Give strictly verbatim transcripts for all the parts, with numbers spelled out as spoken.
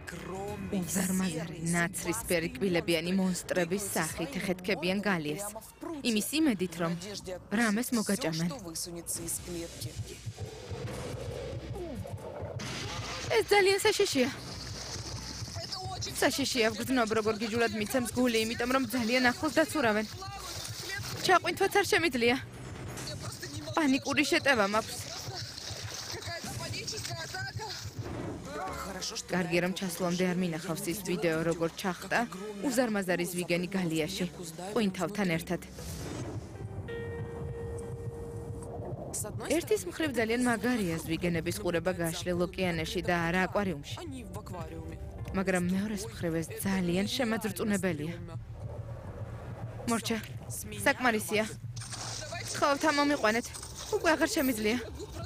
უზარმაზარი ნაცრისფერი კბილებიანი მონსტრების სახით ეხეთქებიან გალიას. იმის იმედით, რომ რამეს მოგაჭამენ. ეს ძალიან საშიშია. საშიშია ვგრძნობ როგორ გიჯულად მიცემს გული, იმიტომ რომ ძალიან ახლოს დაცურავენ. ჩაყვინთვაც არ შემიძლია. პანიკური შეტევა მაქვს. კარგი რომ ჩასვლამდე არ მინახავს ის ვიდეო როგორ ჩახტა უზარმაზარი ზვიგენი გალიაში ყვინთავთან ერთად. ერთის მხრივ ძალიან მაგარია ზვიგენების ყურება გაშლილ ოკეანეში და არა აკვარიუმში. მაგრამ მეორეს მხრივ ეს ძალიან შემაძრწუნებელია. მორჩა, საკმარისია. გთხოვთ ამომიყვანეთ. უკვე აღარ შემიძლია.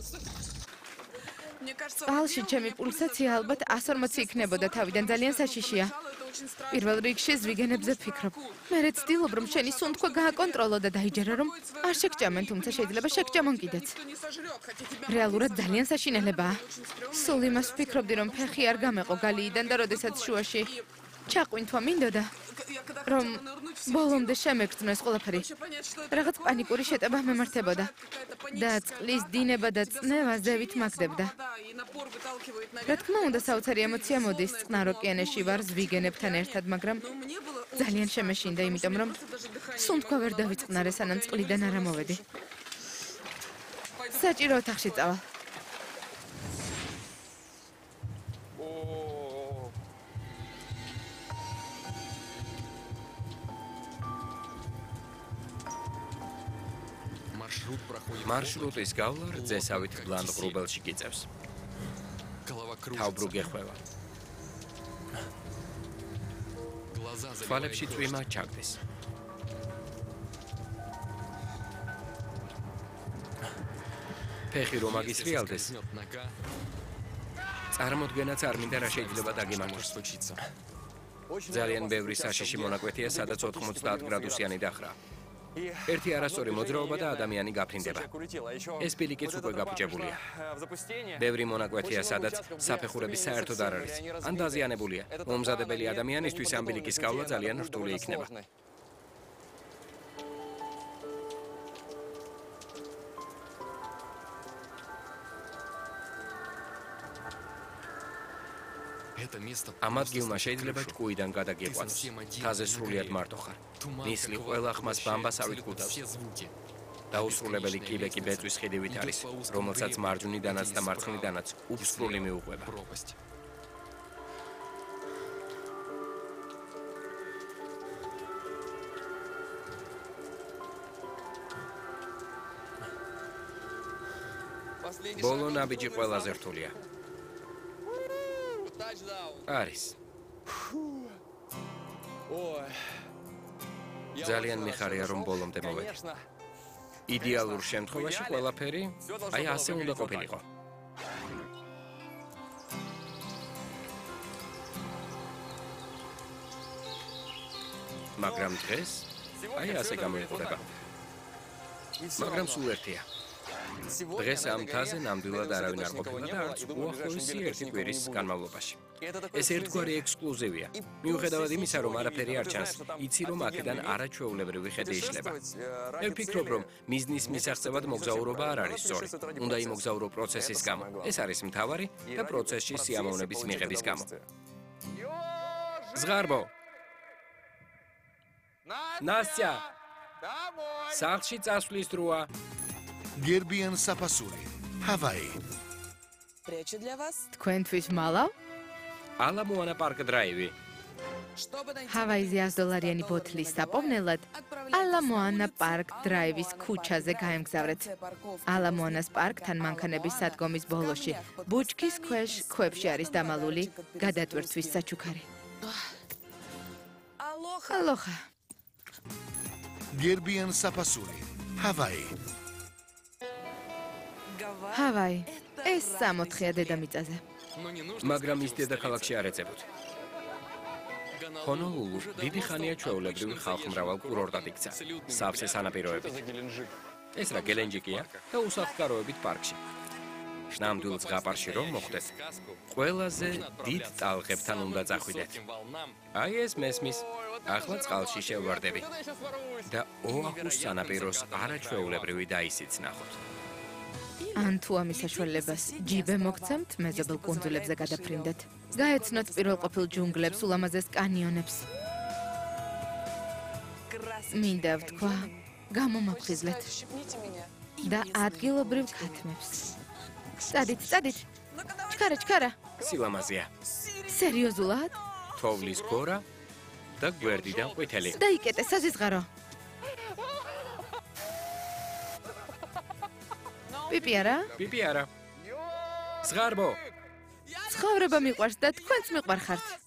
წყალში ჩემი პულსაცია ალბათ ას ორმოცი იქნებოდა თავიდან ძალიან საშიშია. პირველ რიგში ზვიგენებზე ვფიქრობ. მერე ვცდილობ რომ შენი სუნთქვა გააკონტროლო და დაიჯერა რომ არ შეგჭამენ, თუმცა შეიძლება შეგჭამონ კიდეც. რეალურად ძალიან საშინელებაა. სულ იმას ვფიქრობდი რომ ფეხი არ გამეყო გალიიდან და როდესაც შუაში ჩაყვინთვა მინდოდა რომ ბოლომდე შემეგრძნოს ყველაფერი. რაღაც პანიკური შეტევა მემართებოდა და წყლის დინება და წნევა ზევით მაგდებდა. რა თქმა უნდა, საოცარი ემოცია მოდის წყნარ ოკეანეში ვარ ზვიგენებთან ერთად, მაგრამ ძალიან შემეშინდა, იმიტომ რომ სუნთქვა ვერ დავიწყნარე, სანამ წყლიდან არ ამოვედი. საჭირო ოთახში წავალ. მარშრუტის გავლა რძესავით ბლანდ ღრუბელში გიწევს. თავბრუ გეხვევა. თვალებში წვიმა ჩაგდეს. ფეხი რომ აგისრიალდეს. წარმოდგენაც არ მინდა რა შეიძლება დაგემართოს. ძალიან ბევრი საშიში მონაკვეთია, სადაც ოთხმოცდაათ გრადუსიანი დახრა. ერთი არასწორი მოძრაობა და ადამიანი გაფრინდება. ეს ბილიკიც უკვე გაფუჭებულია. ბევრი მონაკვეთია, სადაც საფეხურები საერთოდ არ არის, ან დაზიანებულია. მომზადებელი ადამიანისთვის ამ ბილიკის გავლა ძალიან რთული იქნება. ამ ადგილმა შეიძლება ჭკუიდან გადაგიყვანოს. თაზე სრულიად მარტო ხარ. ნისლი ყველა ხმას ბამბასავით გუდავს. დაუსრულებელი კიბეკი ბეწვის ხიდივით არის, რომელსაც მარჯვნიდანაც და მარცხნიდანაც უბსრული მიუყვება. ბოლო ნაბიჯი ყველაზე რთულია. არის. ძალიან მიხარია რომ ბოლომდე მოვედი. იდეალურ შემთხვევაში ყველაფერი აი ასე უნდა ყოფილიყო. მაგრამ დღეს აი ასე გამოიყურება. მაგრამ სულ ერთია. დღეს ამ მთაზე ნამდვილად არავინ არ ყოფილა და არც უახლოესი ერთი კვირის განმავლობაში. ეს ერთგვარი ექსკლუზივია. მიუხედავად იმისა, რომ არაფერი არ ჩანს, იცი რომ აქედან არაჩვეულებრივი ხედი იშლება. მე ვფიქრობ, რომ მიზნის მისაღწევად მოგზაურობა არ არის სწორი. უნდა იმოგზაურო პროცესის გამო. ეს არის მთავარი და პროცესში სიამოვნების მიღების გამო. ზღარბო. ნასტია. სახლში წასვლის დროა. გერბიან საფასური, ჰავაი. თქვენთვის მალავ? ალა მოანა პარკ დრაივი. ჰავაიზე ას დოლარიანი ბოთლის საპოვნელად ალა მოანა პარკ დრაივის ქუჩაზე გაემგზავრეთ. ალა მოანას პარკთან მანქანების სადგომის ბოლოში, ბუჩქის ქვეშ ქვებში არის დამალული გადატვირთვის საჩუქარი. ალოხა. გერბიან საფასური, ჰავაი. ჰავაი, ეს სამოთხეა დედამიწაზე. მაგრამ ის დედაქალაქში არ ეწებოდ. ჰონოლულუ დიდი ხანია ჩვეულებრივი ხალხმრავალ კურორტად იქცა, სავსე სანაპიროებით. ეს რა გელენჯიკია და უსახლკაროებით პარკში. ნამდვილ ზღაპარში რომ მოხვდეთ, ყველაზე დიდ ტალღებთან უნდა წახვიდეთ. აი ეს მესმის, ახლა წყალში შევვარდები და ოაჰუს სანაპიროს არაჩვეულებრივი დაისიც ნახოთ. ან თუ ამის საშუალებას ჯიბე მოგცემთ, მეზობელ კუნძულებზე გადაფრინდეთ. გაეცნოთ პირველყოფილ ჯუნგლებს, ულამაზეს კანიონებს. მინდა ვთქვა, გამომაფხიზლეთ და ადგილობრივ ქათმებს. წადით, წადით. ჩქარა, ჩქარა. სილამაზეა. სერიოზულად? თოვლის გორა და გვერდიდან ყვითელი. დაიკეტე საზიზღარო. პიპი არა? პიპი არა. ზღარბო. ცხოვრება მიყვარს და თქვენც მიყვარხართ.